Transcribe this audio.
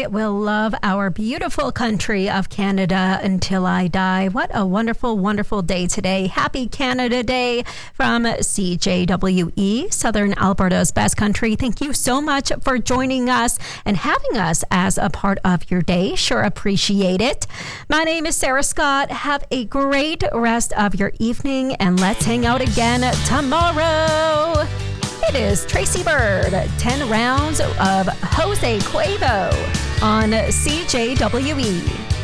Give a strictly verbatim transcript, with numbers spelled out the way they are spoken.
I will love our beautiful country of Canada until I die. What a wonderful, wonderful day today. Happy Canada Day from C J W E, Southern Alberta's best country. Thank you so much for joining us and having us as a part of your day. Sure appreciate it. My name is Sarah Scott. Have a great rest of your evening, and let's hang out again tomorrow. It is Tracy Bird, ten rounds of Jose Cuervo on C J W E.